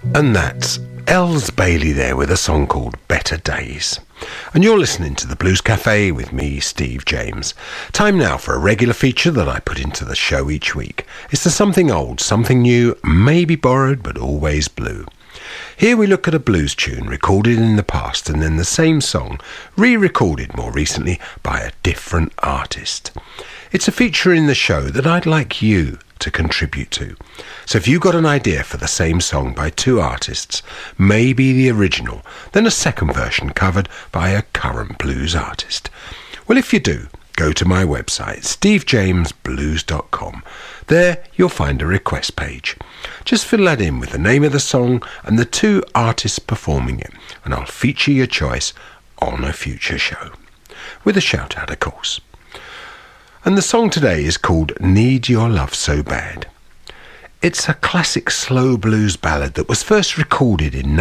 And that's Els Bailey there with a song called Better Days. And you're listening to the Blues Cafe with me, Steve James. Time now for a regular feature that I put into the show each week. It's the something old, something new, maybe borrowed, but always blue. Here we look at a blues tune recorded in the past and then the same song re-recorded more recently by a different artist. It's a feature in the show that I'd like you to contribute to. So if you've got an idea for the same song by two artists, maybe the original, then a second version covered by a current blues artist. Well, if you do, go to my website, stevejamesblues.com. There you'll find a request page. Just fill that in with the name of the song and the two artists performing it, and I'll feature your choice on a future show. With a shout out, of course. And the song today is called Need Your Love So Bad. It's a classic slow blues ballad that was first recorded in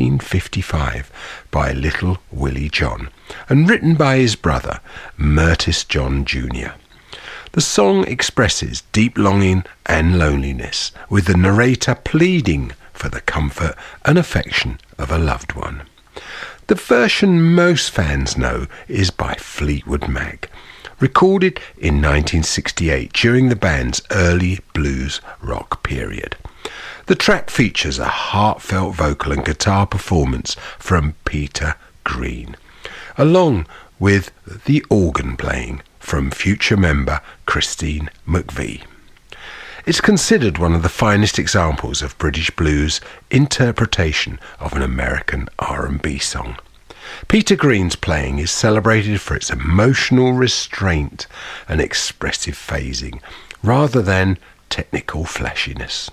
1955 by Little Willie John and written by his brother, Murtis John Jr. The song expresses deep longing and loneliness, with the narrator pleading for the comfort and affection of a loved one. The version most fans know is by Fleetwood Mac, recorded in 1968 during the band's early blues rock period. The track features a heartfelt vocal and guitar performance from Peter Green, along with the organ playing from future member Christine McVie. It's considered one of the finest examples of British blues interpretation of an American R&B song. Peter Green's playing is celebrated for its emotional restraint and expressive phrasing, rather than technical flashiness.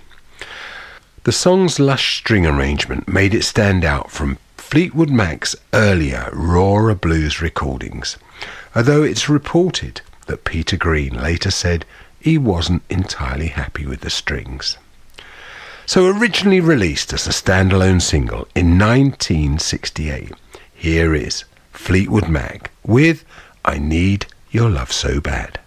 The song's lush string arrangement made it stand out from Fleetwood Mac's earlier rawer blues recordings, although it's reported that Peter Green later said he wasn't entirely happy with the strings. So originally released as a standalone single in 1968, here is Fleetwood Mac with I Need Your Love So Bad.